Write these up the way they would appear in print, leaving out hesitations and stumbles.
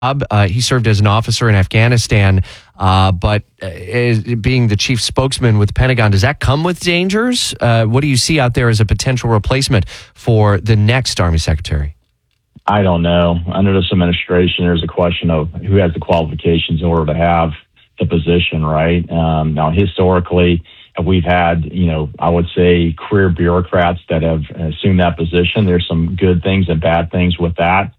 He served as an officer in Afghanistan, but being the chief spokesman with the Pentagon, does that come with dangers? What do you see out there as a potential replacement for the next Army Secretary? I don't know. Under this administration, there's a question of who has the qualifications in order to have the position, right? Now, historically, we've had, I would say career bureaucrats that have assumed that position. There's some good things and bad things with that.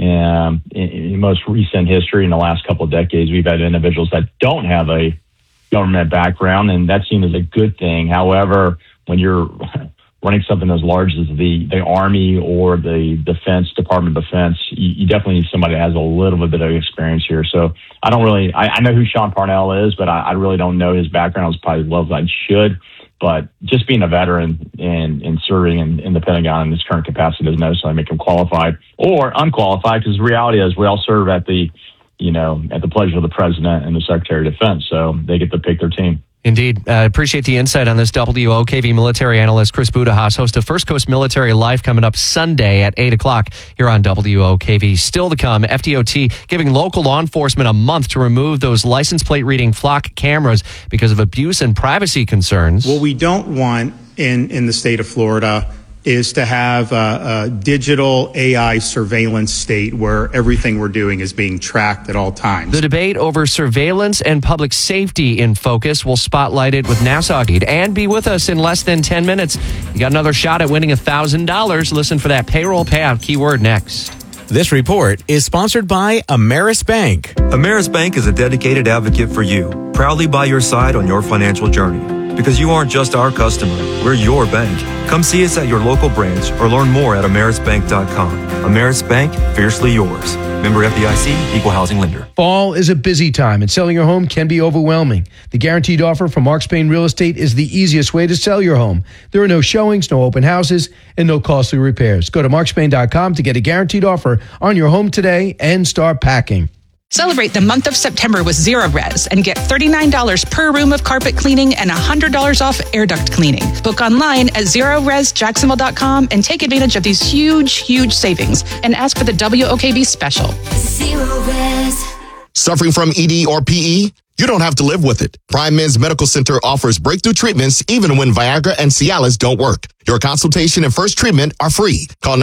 In most recent history, in the last couple of decades, we've had individuals that don't have a government background, and that's seen as a good thing. However, when you're running something as large as the Army or the Department of Defense, you definitely need somebody that has a little bit of experience here. So I know who Sean Parnell is, but I really don't know his background as probably as well as I should. But just being a veteran and serving in the Pentagon in his current capacity doesn't necessarily make him qualified or unqualified, because the reality is we all serve at the pleasure of the President and the Secretary of Defense. So they get to pick their team. Indeed. Appreciate the insight on this. WOKV military analyst Chris Budajas, host of First Coast Military Life, coming up Sunday at 8 o'clock here on WOKV. Still to come, FDOT giving local law enforcement a month to remove those license plate reading flock cameras because of abuse and privacy concerns. What we don't want in the state of Florida is to have a digital AI surveillance state where everything we're doing is being tracked at all times. The debate over surveillance and public safety in focus will spotlight it with Nassau. And be with us in less than 10 minutes. You got another shot at winning $1,000. Listen for that payroll payout keyword next. This report is sponsored by Ameris Bank. Ameris Bank is a dedicated advocate for you, proudly by your side on your financial journey. Because you aren't just our customer, we're your bank. Come see us at your local branch or learn more at amerisbank.com. Ameris Bank, fiercely yours. Member FDIC, Equal Housing Lender. Fall is a busy time, and selling your home can be overwhelming. The Guaranteed Offer from Mark Spain Real Estate is the easiest way to sell your home. There are no showings, no open houses, and no costly repairs. Go to markspain.com to get a Guaranteed Offer on your home today and start packing. Celebrate the month of September with Zero Res and get $39 per room of carpet cleaning and $100 off air duct cleaning. Book online at ZeroResJacksonville.com and take advantage of these huge savings and ask for the WOKV special. Zero Res. Suffering from ED or PE? You don't have to live with it. Prime Men's Medical Center offers breakthrough treatments even when Viagra and Cialis don't work. Your consultation and first treatment are free. Call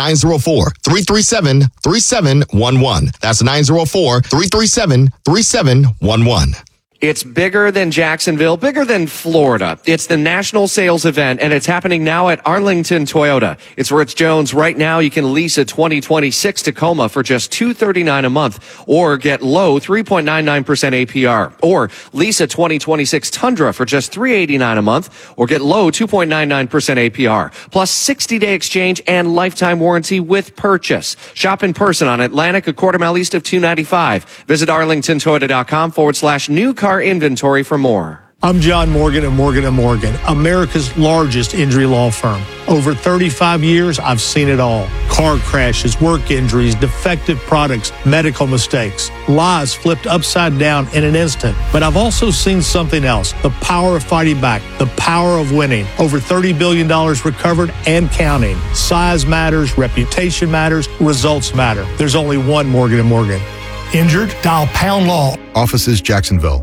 904-337-3711. That's 904-337-3711. It's bigger than Jacksonville, bigger than Florida. It's the national sales event, and it's happening now at Arlington Toyota. It's Rich Jones. Right now, you can lease a 2026 Tacoma for just $239 a month, or get low 3.99% APR, or lease a 2026 Tundra for just $389 a month, or get low 2.99% APR, plus 60-day exchange and lifetime warranty with purchase. Shop in person on Atlantic, a quarter mile east of 295. Visit arlingtontoyota.com/new car inventory for more. I'm John Morgan of Morgan & Morgan, America's largest injury law firm. Over 35 years, I've seen it all. Car crashes, work injuries, defective products, medical mistakes, lives flipped upside down in an instant. But I've also seen something else, the power of fighting back, the power of winning. Over $30 billion recovered and counting. Size matters, reputation matters, results matter. There's only one Morgan & Morgan. Injured? Dial Pound Law. Offices, Jacksonville.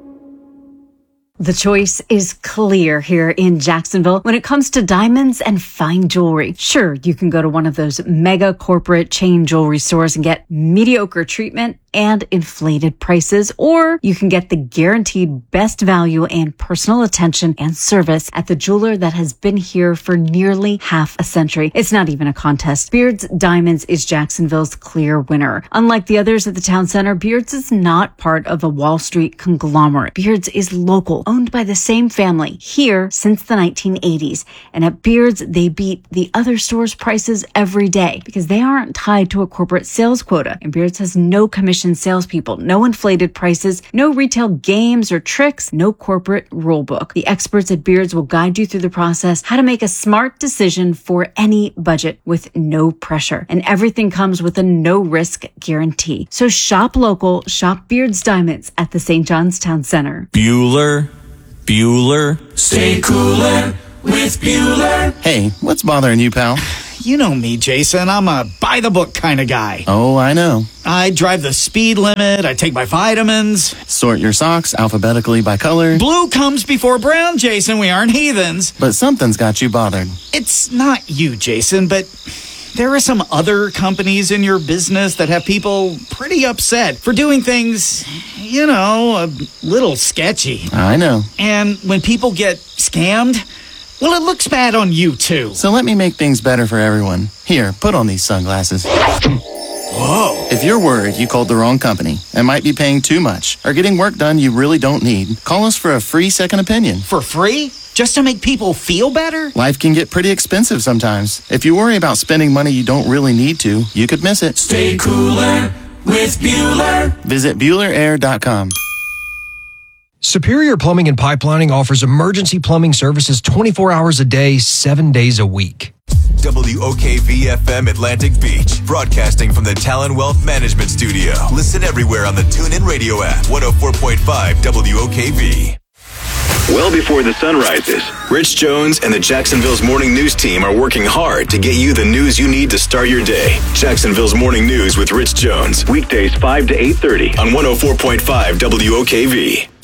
The choice is clear here in Jacksonville when it comes to diamonds and fine jewelry. Sure, you can go to one of those mega corporate chain jewelry stores and get mediocre treatment and inflated prices, or you can get the guaranteed best value and personal attention and service at the jeweler that has been here for nearly half a century. It's not even a contest. Beards Diamonds is Jacksonville's clear winner. Unlike the others at the town center, Beards is not part of a Wall Street conglomerate. Beards is local, owned by the same family here since the 1980s. And at Beards, they beat the other stores' prices every day because they aren't tied to a corporate sales quota. And Beards has no commission salespeople, no inflated prices, no retail games or tricks, no corporate rule book. The experts at Beards will guide you through the process, how to make a smart decision for any budget with no pressure. And everything comes with a no-risk guarantee. So shop local, shop Beards Diamonds at the St. John's Town Center. Bueller, stay cooler with Bueller. Hey, what's bothering you, pal? You know me, Jason. I'm a by-the-book kind of guy. Oh, I know. I drive the speed limit. I take my vitamins. Sort your socks alphabetically by color. Blue comes before brown, Jason. We aren't heathens. But something's got you bothered. It's not you, Jason, but there are some other companies in your business that have people pretty upset for doing things, a little sketchy. I know. And when people get scammed, well, it looks bad on you, too. So let me make things better for everyone. Here, put on these sunglasses. Whoa. If you're worried you called the wrong company and might be paying too much or getting work done you really don't need, call us for a free second opinion. For free? Just to make people feel better? Life can get pretty expensive sometimes. If you worry about spending money you don't really need to, you could miss it. Stay cooler with Bueller. Visit BuellerAir.com. Superior Plumbing and Pipelining offers emergency plumbing services 24 hours a day, 7 days a week. WOKV-FM Atlantic Beach, broadcasting from the Talon Wealth Management Studio. Listen everywhere on the TuneIn Radio app, 104.5 WOKV. Well before the sun rises, Rich Jones and the Jacksonville's Morning News team are working hard to get you the news you need to start your day. Jacksonville's Morning News with Rich Jones, weekdays 5 to 8:30 on 104.5 WOKV.